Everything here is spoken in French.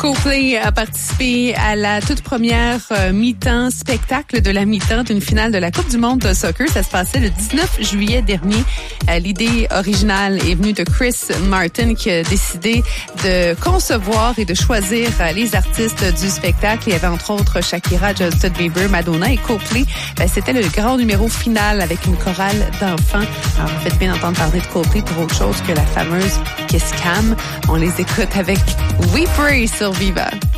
Coldplay a participé à la toute première mi-temps spectacle de la mi-temps d'une finale de la Coupe du monde de soccer. Ça se passait le 19 juillet dernier. L'idée originale est venue de Chris Martin qui a décidé de concevoir et de choisir les artistes du spectacle. Il y avait entre autres Shakira, Justin Bieber, Madonna et Coldplay. C'était le grand numéro final avec une chorale d'enfants. Alors, vous faites bien entendre parler de Coldplay pour autre chose que la fameuse Kiss Cam. On les écoute avec We Pray sur Viva.